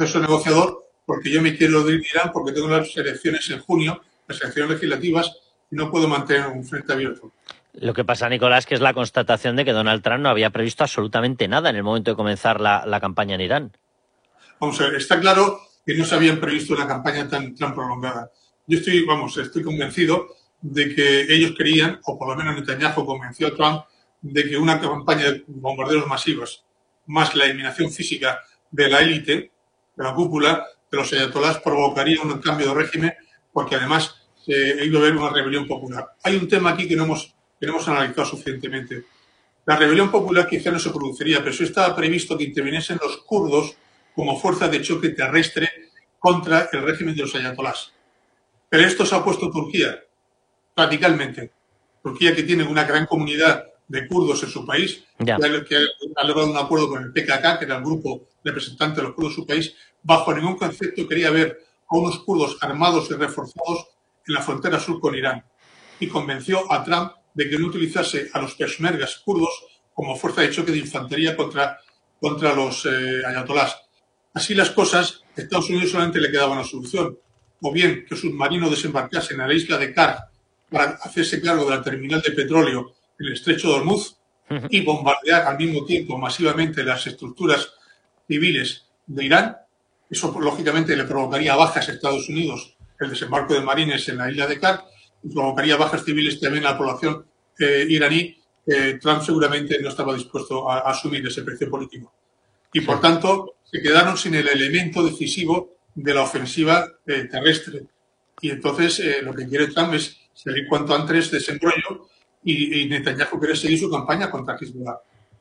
proceso negociador, porque yo me quiero ir de Irán porque tengo las elecciones en junio, las elecciones legislativas, y no puedo mantener un frente abierto. Lo que pasa, Nicolás, que es la constatación de que Donald Trump no había previsto absolutamente nada en el momento de comenzar la campaña en Irán. Vamos a ver, está claro que no se habían previsto una campaña tan prolongada. Yo estoy convencido de que ellos querían, o por lo menos Netanyahu convenció a Trump, de que una campaña de bombardeos masivos, más la eliminación física de la élite, de la cúpula, de los ayatolás, provocaría un cambio de régimen, porque además iba a haber una rebelión popular. Hay un tema aquí que no hemos analizado suficientemente. La rebelión popular quizá no se produciría, pero sí estaba previsto que interviniesen los kurdos como fuerza de choque terrestre contra el régimen de los ayatolás. Pero esto se ha opuesto Turquía, radicalmente. Turquía, que tiene una gran comunidad de kurdos en su país, que ha logrado un acuerdo con el PKK, que era el grupo representante de los kurdos en su país, bajo ningún concepto quería ver a unos kurdos armados y reforzados en la frontera sur con Irán. Y convenció a Trump de que no utilizase a los peshmergas kurdos como fuerza de choque de infantería contra los ayatolás. Así las cosas, a Estados Unidos solamente le quedaba una solución, o bien que submarinos desembarcasen a la isla de Kar para hacerse cargo de la terminal de petróleo en el estrecho de Hormuz y bombardear al mismo tiempo masivamente las estructuras civiles de Irán. Eso, lógicamente, le provocaría bajas a Estados Unidos, el desembarco de marines en la isla de Kar, y provocaría bajas civiles también a la población iraní. Trump seguramente no estaba dispuesto a asumir ese precio político. Y, por tanto, se quedaron sin el elemento decisivo de la ofensiva terrestre. Y entonces lo que quiere Trump es salir cuanto antes de ese embrollo y Netanyahu quiere seguir su campaña contra Hezbollah.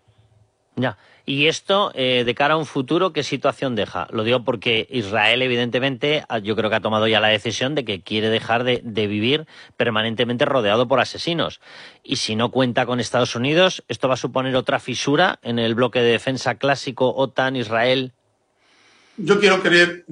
Ya. Y esto, de cara a un futuro, ¿qué situación deja? Lo digo porque Israel, evidentemente, yo creo que ha tomado ya la decisión de que quiere dejar de vivir permanentemente rodeado por asesinos. Y si no cuenta con Estados Unidos, ¿esto va a suponer otra fisura en el bloque de defensa clásico OTAN-Israel? Yo quiero creer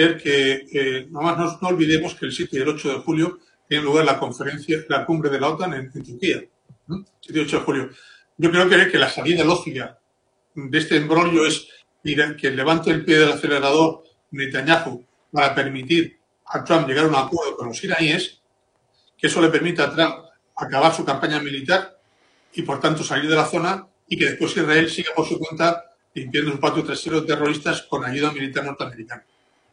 que, no olvidemos que el 7 y el 8 de julio tiene lugar la cumbre de la OTAN en Turquía. 7 y 8 de julio. Yo quiero creer que la salida lógica de este embrollo es que levante el pie del acelerador Netanyahu para permitir a Trump llegar a un acuerdo con los iraníes, que eso le permita a Trump acabar su campaña militar y, por tanto, salir de la zona, y que después Israel siga por su cuenta limpiando su patio trasero de terroristas con ayuda militar norteamericana.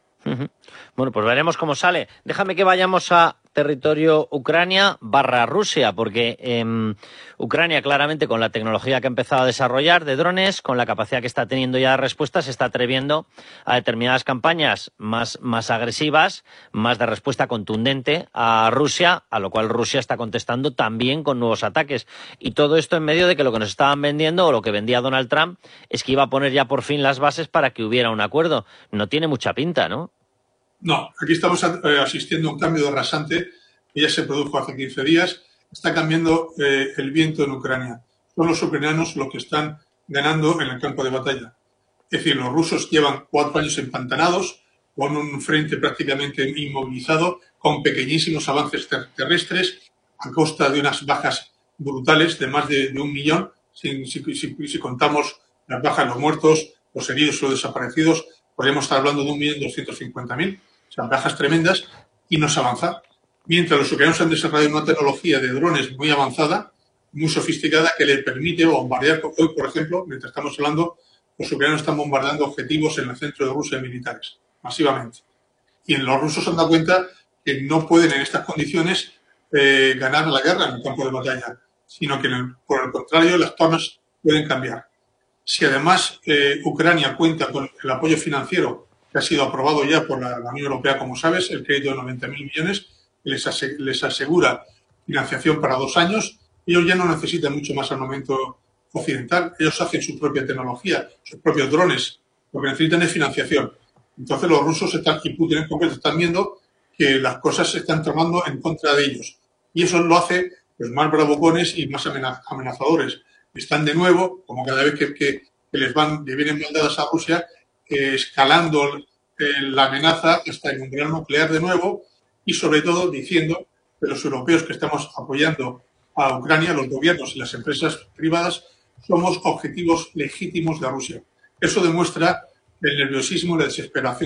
Bueno, pues veremos cómo sale. Déjame que vayamos a territorio Ucrania/Rusia, porque Ucrania, claramente, con la tecnología que ha empezado a desarrollar de drones, con la capacidad que está teniendo ya de respuesta, se está atreviendo a determinadas campañas más agresivas, más de respuesta contundente a Rusia, a lo cual Rusia está contestando también con nuevos ataques. Y todo esto en medio de que lo que nos estaban vendiendo, o lo que vendía Donald Trump, es que iba a poner ya por fin las bases para que hubiera un acuerdo. No tiene mucha pinta, ¿no? No, aquí estamos asistiendo a un cambio rasante que ya se produjo hace 15 días. Está cambiando el viento en Ucrania. Son los ucranianos los que están ganando en el campo de batalla. Es decir, los rusos llevan 4 años empantanados, con un frente prácticamente inmovilizado, con pequeñísimos avances terrestres, a costa de unas bajas brutales de más de 1 millón, si contamos las bajas, los muertos, los heridos o los desaparecidos. Podríamos estar hablando de 1.250.000, o sea, bajas tremendas, y no se avanza. Mientras los ucranianos han desarrollado una tecnología de drones muy avanzada, muy sofisticada, que le permite bombardear. Hoy, por ejemplo, mientras estamos hablando, los ucranianos están bombardeando objetivos en el centro de Rusia militares, masivamente. Y los rusos se han dado cuenta que no pueden en estas condiciones ganar la guerra en el campo de batalla, sino que, por el contrario, las tornas pueden cambiar. Si además Ucrania cuenta con el apoyo financiero que ha sido aprobado ya por la Unión Europea, como sabes, el crédito de 90.000 millones, que les asegura financiación para 2 años, ellos ya no necesitan mucho más armamento occidental. Ellos hacen su propia tecnología, sus propios drones. Lo que necesitan es financiación. Entonces los rusos y Putin en concreto están viendo que las cosas se están tomando en contra de ellos. Y eso lo hace los más bravucones y más amenazadores. Están de nuevo, como cada vez que le vienen mandadas a Rusia, escalando la amenaza hasta el umbral nuclear de nuevo, y sobre todo diciendo que los europeos que estamos apoyando a Ucrania, los gobiernos y las empresas privadas, somos objetivos legítimos de Rusia. Eso demuestra el nerviosismo y la desesperación